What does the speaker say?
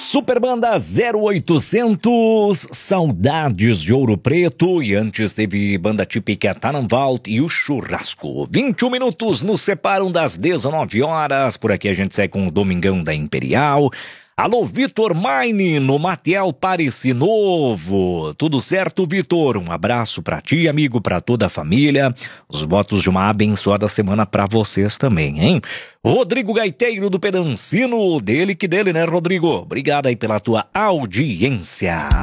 Superbanda 0800, Saudades de Ouro Preto, e antes teve Banda Típica Tannenwald e o Churrasco. 21 minutos nos separam das 19 horas, por aqui a gente segue com o Domingão da Imperial. Alô, Vitor Maine, no Matiel Parece Novo. Tudo certo, Vitor? Um abraço pra ti, amigo, pra toda a família. Os votos de uma abençoada semana pra vocês também, hein? Rodrigo Gaiteiro do Pedancino, dele que dele, né, Rodrigo? Obrigado aí pela tua audiência.